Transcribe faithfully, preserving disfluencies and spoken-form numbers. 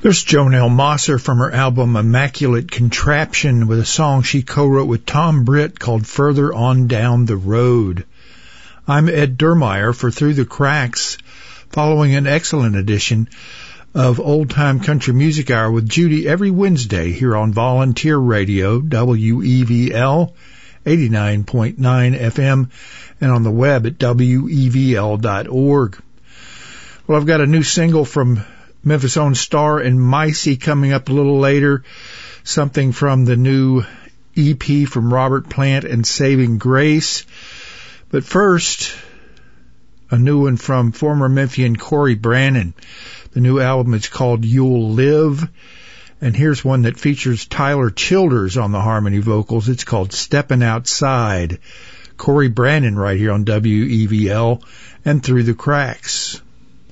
There's Jonelle Mosser from her album Immaculate Contraption with a song she co-wrote with Tom Britt called Further On Down the Road. I'm Ed Dermeyer for Through the Cracks, following an excellent edition of Old Time Country Music Hour with Judy every Wednesday here on Volunteer Radio, W E V L, eighty-nine point nine F M, and on the web at W E V L dot org. Well, I've got a new single from Memphis' own Star and Micey coming up a little later, something from the new E P from Robert Plant and Saving Grace. But first, a new one from former Memphian Corey Brannon. The new album is called You'll Live, and here's one that features Tyler Childers on the harmony vocals. It's called Steppin' Outside. Corey Brannon right here on W E V L and Through the Cracks.